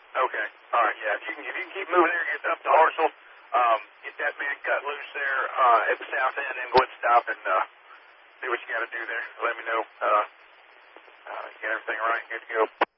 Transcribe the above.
Okay. All right. Yeah. If you can keep moving there, get up to Hartsel, get that man cut loose there at the south end, and go and stop and see what you got to do there. Let me know. You got everything right. Good to go.